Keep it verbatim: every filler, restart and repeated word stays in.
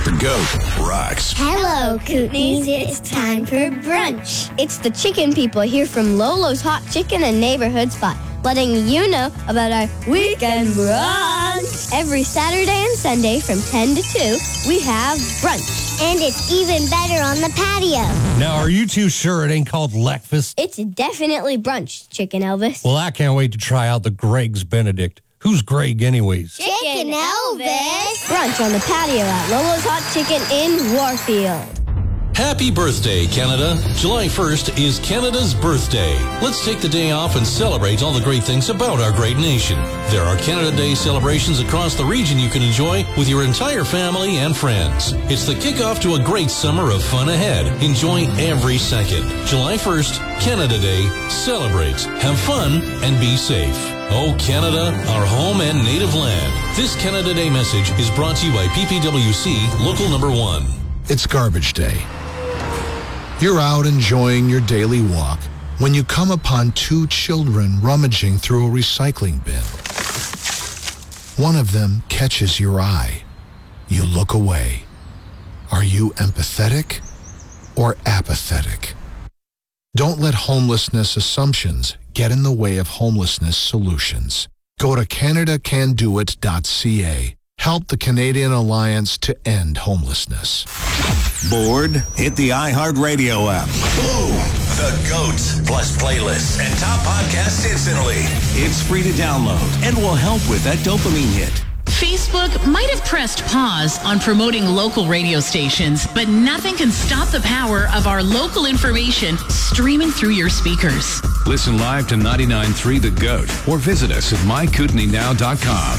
The GOAT rocks. Hello, Kootenays. It's time for brunch. It's the chicken people here from Lolo's Hot Chicken and Neighborhood Spot, letting you know about our weekend brunch. Every Saturday and Sunday from ten to two, we have brunch. And it's even better on the patio. Now, are you too sure it ain't called Leckfast? It's definitely brunch, Chicken Elvis. Well, I can't wait to try out the Greg's Benedict. Who's Greg anyways? Chicken Elvis. Brunch on the patio at Lolo's Hot Chicken in Warfield. Happy birthday, Canada. July first is Canada's birthday. Let's take the day off and celebrate all the great things about our great nation. There are Canada Day celebrations across the region you can enjoy with your entire family and friends. It's the kickoff to a great summer of fun ahead. Enjoy every second. July first, Canada Day. Celebrate, have fun, and be safe. Oh, Canada, our home and native land. This Canada Day message is brought to you by P P W C Local Number One. It's garbage day. You're out enjoying your daily walk when you come upon two children rummaging through a recycling bin. One of them catches your eye. You look away. Are you empathetic or apathetic? Don't let homelessness assumptions get in the way of homelessness solutions. Go to Canada Can Do It dot C A. Help the Canadian Alliance to end homelessness. Bored? Hit the iHeartRadio app. Boom! The GOAT, plus playlists and top podcasts instantly. It's free to download and will help with that dopamine hit. Facebook might have pressed pause on promoting local radio stations, but nothing can stop the power of our local information streaming through your speakers. Listen live to ninety-nine point three The GOAT or visit us at my kootenai now dot com.